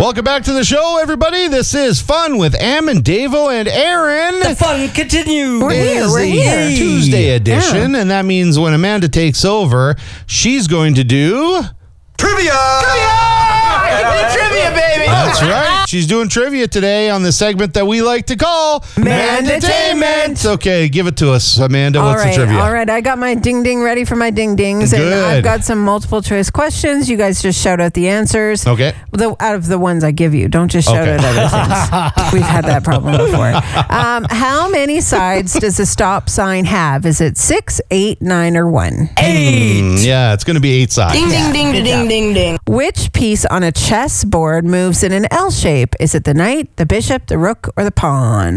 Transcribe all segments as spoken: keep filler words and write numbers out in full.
Welcome back to the show, everybody. This is Fun with Am and Davo and Aaron. The fun continues. We're here. We're the here. Tuesday edition, yeah. And that means when Amanda takes over, she's going to do Trivia. Trivia, trivia, baby. That's right. She's doing trivia today on the segment that we like to call Mandatainment. Okay, give it to us, Amanda. All What's right, the trivia? all right. I got my ding ding ready for my ding dings, and Good. I've got some multiple choice questions. You guys just shout out the answers. Okay. The, out of the ones I give you, don't just shout Okay. out other things. We've had that problem before. Um, how many sides does a stop sign have? Is it six, eight, nine, or one? Eight. Mm, yeah, it's going to be eight sides. Ding, ding, ding, ding, ding, ding, ding. Which piece on a chessboard moves in an L shape? Is it the knight, the bishop, the rook, or the pawn?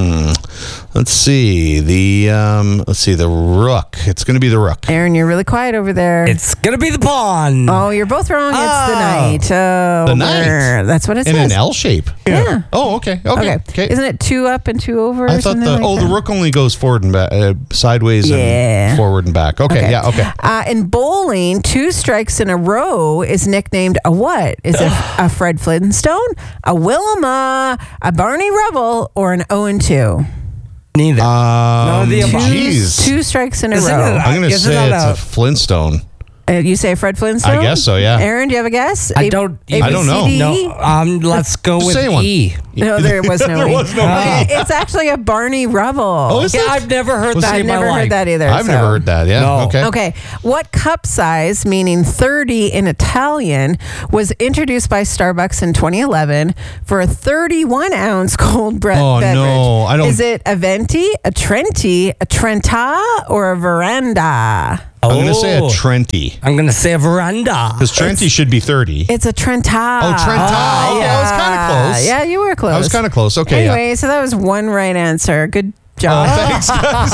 Mm, let's see. The um, let's see. The rook. It's going to be the rook. Aaron, you're really quiet over there. It's gonna be the pawn. Oh, you're both wrong. It's the Oh. knight. Oh, The knight. That's what it In says. an L shape. Yeah. Oh, okay. Okay. Okay. Okay. Isn't it two up and two over? I or thought something the like oh that? the rook only goes forward and back, uh, sideways Yeah. and forward and back. Okay. Yeah. Okay. Uh, in bowling, two strikes in a row is nicknamed a what? Is it a Fred Flintstone, a Wilma, a Barney Rubble, or an oh and two? Neither. Um, of the above. Jeez. Two strikes in a Isn't row. it I'm going to Isn't say that it's a a- Flintstone. Uh, you say Fred Flintstone? I guess so, yeah. Aaron, do you have a guess? I A- don't- A, I B, don't C, know. D, E? No. Um. Let's go with Say one. E. No, there was no There E. was no Uh, E. It's actually a Barney Rubble. Oh, is Yeah, it? I've never heard Was that it- in I've my never life. heard that either. I've so. never heard that. Yeah. No. Okay. Okay. What cup size, meaning thirty in Italian, was introduced by Starbucks in twenty eleven for a thirty-one ounce cold bre- Oh, beverage? no. I don't- Is it a venti, a trenti, a trenta, or a veranda? I'm going to say a Oh. Trenti. I'm gonna say a veranda. Because Trenti should be thirty. It's a trenta. Oh, trenta. Okay, I was kinda close. Yeah, you were close. I was kind of close. Okay. Anyway, so that was one right answer. Good Yeah. job. Oh, thanks,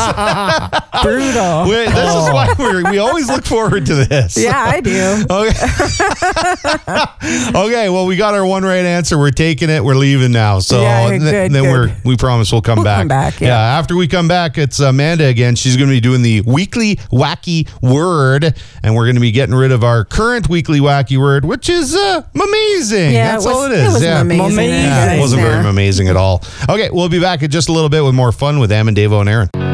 guys. Brutal. Wait, this is why we're, we always look forward to this. Yeah, I do. Okay. Okay. Well, we got our one right answer. We're taking it. We're leaving now. So Yeah, th- good, then good. we're we promise we'll come We'll back. come back, yeah. After we come back, it's Amanda again. She's going to be doing the weekly wacky word, and we're going to be getting rid of our current weekly wacky word, which is uh, amazing. Yeah, That's it was, all it is. It was yeah. amazing. Amazing. Yeah, it wasn't Yeah. very amazing at all. Okay, we'll be back in just a little bit with more fun with Am and Davo and Aaron.